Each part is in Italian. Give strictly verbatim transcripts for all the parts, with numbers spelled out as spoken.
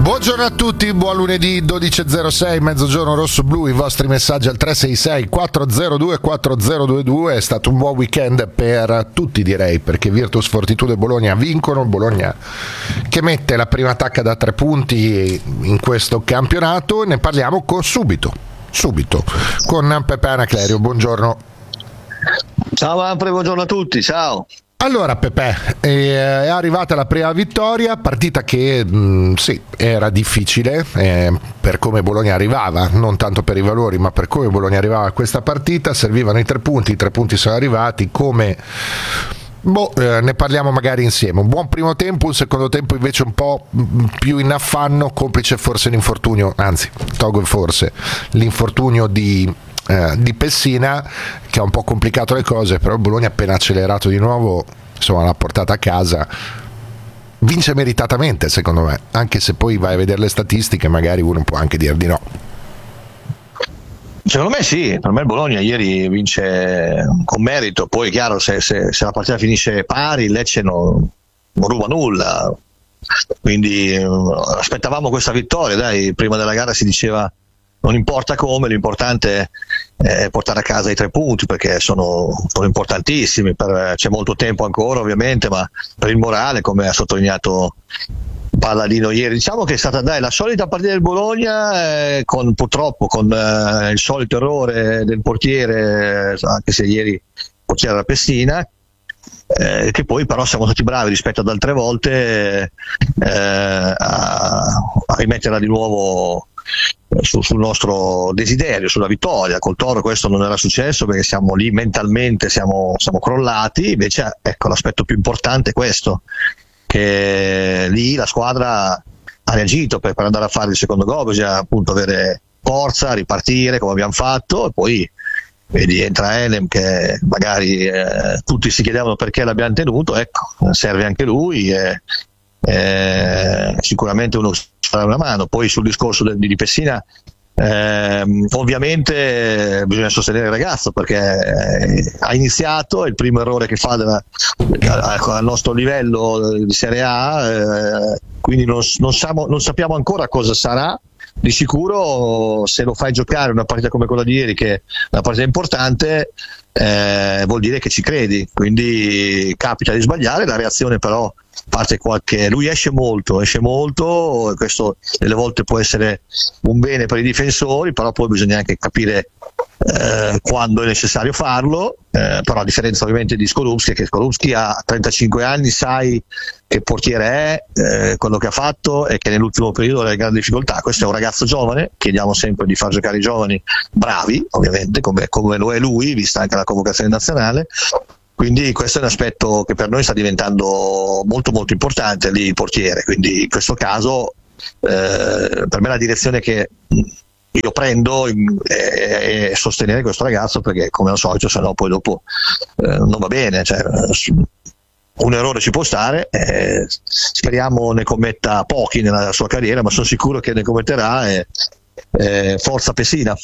Buongiorno a tutti, buon lunedì dodici e zero sei, mezzogiorno rosso-blu, i vostri messaggi al tre sei sei quattro zero due quattro zero due due. È stato un buon weekend per tutti, direi, perché Virtus, Fortitudo e Bologna vincono. Bologna che mette la prima tacca da tre punti in questo campionato. Ne parliamo con subito, subito, con Peppe Anaclerio. Buongiorno. Ciao Ampre, buongiorno a tutti, ciao. Allora Pepe, è arrivata la prima vittoria, partita che mh, sì, era difficile eh, per come Bologna arrivava, non tanto per i valori ma per come Bologna arrivava a questa partita. Servivano i tre punti, i tre punti sono arrivati. Come boh, eh, ne parliamo magari insieme. Un buon primo tempo, un secondo tempo invece un po' più in affanno, complice forse l'infortunio, anzi tolgo il forse, l'infortunio di Eh, di Pessina, che ha un po' complicato le cose, però Bologna appena accelerato di nuovo, insomma l'ha portata a casa. Vince meritatamente secondo me, anche se poi vai a vedere le statistiche magari uno può anche dir di no. Secondo me sì, per me il Bologna ieri vince con merito. Poi è chiaro, se, se, se la partita finisce pari il Lecce non, non ruba nulla, quindi eh, aspettavamo questa vittoria, dai. Prima della gara si diceva non importa come, l'importante è portare a casa i tre punti, perché sono, sono importantissimi. Per, c'è molto tempo ancora ovviamente, ma per il morale, come ha sottolineato Palladino ieri, diciamo che è stata dai, la solita partita del Bologna, eh, con, purtroppo con eh, il solito errore del portiere, anche se ieri il portiere era Pessina, eh, che poi però siamo stati bravi rispetto ad altre volte eh, a, a rimetterla di nuovo Sul, sul nostro desiderio, sulla vittoria. Col Toro questo non era successo perché siamo lì mentalmente, siamo, siamo crollati. Invece ecco, l'aspetto più importante è questo, che lì la squadra ha reagito per, per andare a fare il secondo gol. Bisogna appunto avere forza, ripartire come abbiamo fatto, e poi vedi entra Enem che magari eh, tutti si chiedevano perché l'abbiamo tenuto. Ecco, serve anche lui, e, e sicuramente uno sarà una mano. Poi sul discorso del, di Pessina, ehm, ovviamente bisogna sostenere il ragazzo, perché eh, ha iniziato, è il primo errore che fa della, al nostro livello di Serie A, eh, quindi non, non, siamo, non sappiamo ancora cosa sarà. Di sicuro se lo fai giocare una partita come quella di ieri, che è una partita importante, eh, vuol dire che ci credi, quindi capita di sbagliare. La reazione però parte qualche, lui esce molto, esce molto, e questo delle volte può essere un bene per i difensori, però poi bisogna anche capire eh, quando è necessario farlo, eh, però a differenza ovviamente di Skorupski, che Skorupski ha trentacinque anni, sai che portiere è, eh, quello che ha fatto, e che nell'ultimo periodo era in grande difficoltà. Questo è un ragazzo giovane, chiediamo sempre di far giocare i giovani bravi, ovviamente come, come lo è lui, vista anche la convocazione nazionale. Quindi questo è un aspetto che per noi sta diventando molto molto importante, lì il portiere. Quindi in questo caso eh, per me la direzione che io prendo è, è sostenere questo ragazzo, perché come al solito se no poi dopo eh, non va bene, cioè, un errore ci può stare, eh, speriamo ne commetta pochi nella sua carriera, ma sono sicuro che ne commetterà, e eh, forza Pessina.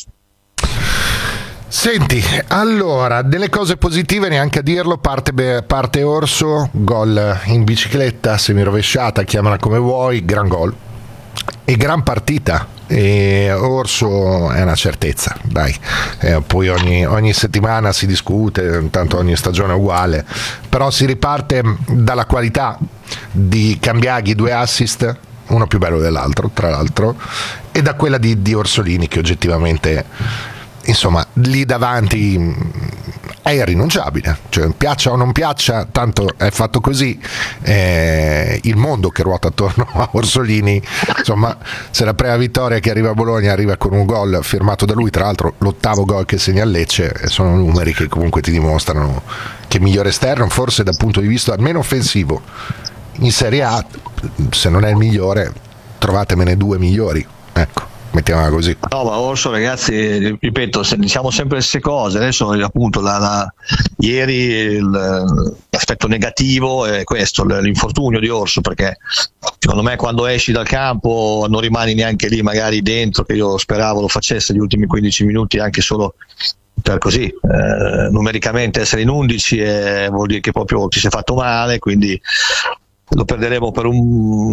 Senti, allora, delle cose positive neanche a dirlo, parte, parte Orso, gol in bicicletta, semirovesciata, chiamala come vuoi, gran gol e gran partita. E Orso è una certezza, dai, eh, poi ogni, ogni settimana si discute, tanto ogni stagione è uguale, però si riparte dalla qualità di Cambiaghi, due assist, uno più bello dell'altro tra l'altro, e da quella di, di Orsolini, che oggettivamente insomma lì davanti è irrinunciabile, cioè piaccia o non piaccia, tanto è fatto così, eh, il mondo che ruota attorno a Orsolini. Insomma, se la prima vittoria che arriva a Bologna arriva con un gol firmato da lui, tra l'altro l'ottavo gol che segna il Lecce, sono numeri che comunque ti dimostrano che migliore esterno, forse dal punto di vista almeno offensivo in Serie A, se non è il migliore, trovatemene due migliori, ecco, mettiamola così. No, ma Orso, ragazzi, ripeto, diciamo sempre le stesse cose. Adesso appunto la, la, ieri il, l'aspetto negativo è questo, l'infortunio di Orso, perché secondo me quando esci dal campo non rimani neanche lì magari dentro, che io speravo lo facesse gli ultimi quindici minuti, anche solo per così eh, numericamente essere in undici, e vuol dire che proprio ti sei fatto male, quindi lo perderemo per un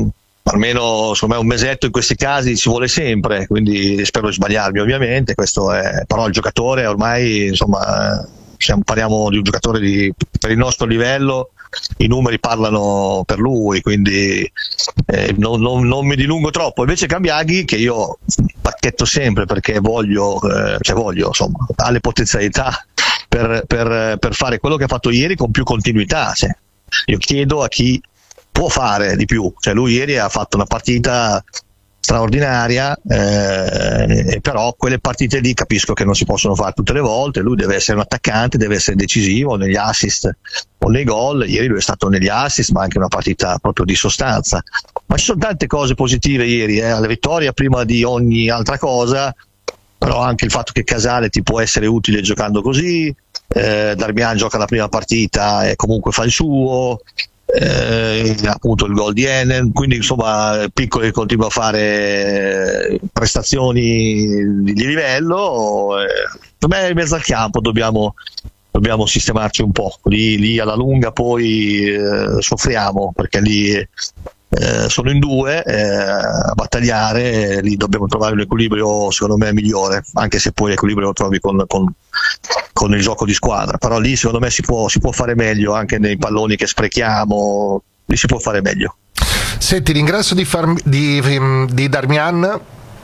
almeno secondo me un mesetto in questi casi ci vuole sempre, quindi spero di sbagliarmi ovviamente, questo è, però il giocatore ormai, insomma, siamo, parliamo di un giocatore di, per il nostro livello, i numeri parlano per lui, quindi eh, non, non, non mi dilungo troppo. Invece Cambiaghi, che io pacchetto sempre perché voglio, eh, cioè voglio, insomma, ha le potenzialità per, per, per fare quello che ha fatto ieri con più continuità, cioè, io chiedo a chi può fare di più, cioè lui ieri ha fatto una partita straordinaria, eh, però quelle partite lì capisco che non si possono fare tutte le volte, lui deve essere un attaccante, deve essere decisivo negli assist o nei gol. Ieri lui è stato negli assist, ma anche una partita proprio di sostanza, ma ci sono tante cose positive ieri, eh, alla vittoria prima di ogni altra cosa, però anche il fatto che Casale ti può essere utile giocando così, eh, Darmian gioca la prima partita e comunque fa il suo, Eh, appunto il gol di Enen, quindi insomma Piccoli continua a fare prestazioni di livello. Eh, per me in mezzo al campo dobbiamo, dobbiamo sistemarci un po', lì, lì alla lunga poi eh, soffriamo perché lì eh, sono in due eh, a battagliare, eh, lì dobbiamo trovare un equilibrio secondo me migliore, anche se poi l'equilibrio lo trovi con, con con il gioco di squadra, però lì secondo me si può, si può fare meglio, anche nei palloni che sprechiamo, lì si può fare meglio. Senti, l'ingresso di, Far- di, di Darmian,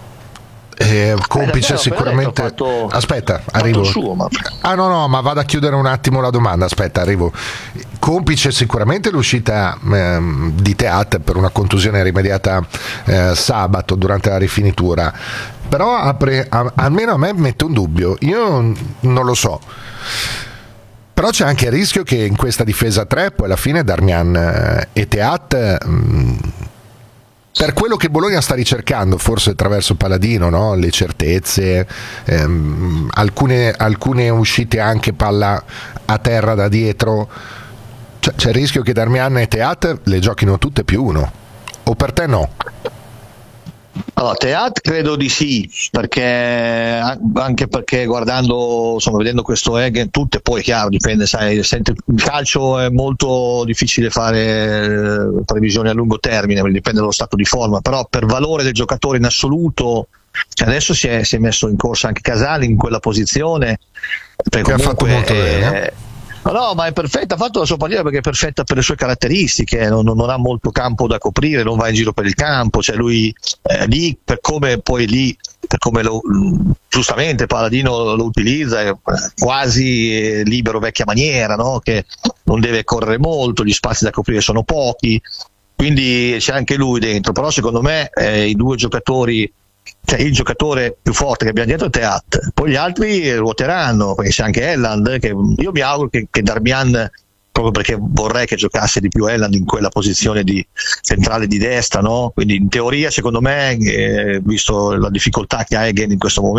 eh, complice eh, sicuramente fatto, aspetta arrivo suo, ma... ah no no ma vado a chiudere un attimo la domanda, aspetta arrivo. Complice sicuramente l'uscita eh, di Teat per una contusione rimediata eh, sabato durante la rifinitura, però apre, a, almeno a me mette un dubbio, io non lo so, però c'è anche il rischio che in questa difesa tre poi alla fine Darmian e Teat mh, per quello che Bologna sta ricercando, forse attraverso Paladino, no? Le certezze, ehm, alcune, alcune uscite anche palla a terra da dietro, cioè, c'è il rischio che Darmian e Teat le giochino tutte più uno, o per te no? Allora, Teat credo di sì, perché anche perché guardando, insomma, vedendo questo Egen, tutte poi chiaro, dipende, sai, sente, il calcio è molto difficile fare previsioni a lungo termine, dipende dallo stato di forma, però per valore del giocatore in assoluto, cioè adesso si è, si è messo in corsa anche Casale in quella posizione, che ha fatto molto bene. No, no, ma è perfetta, ha fatto la sua partita perché è perfetta per le sue caratteristiche, non, non ha molto campo da coprire, non va in giro per il campo, cioè lui eh, lì, per come poi lì, per come lo, giustamente Paladino lo utilizza, è quasi eh, libero vecchia maniera, no? Che non deve correre molto, gli spazi da coprire sono pochi, quindi c'è anche lui dentro, però secondo me eh, i due giocatori, cioè il giocatore più forte che abbiamo dietro è Teat, poi gli altri ruoteranno, perché c'è anche Elland, che io mi auguro che, che Darmian, proprio perché vorrei che giocasse di più Elland in quella posizione di centrale di destra, no? Quindi in teoria secondo me, eh, visto la difficoltà che ha Egen in questo momento,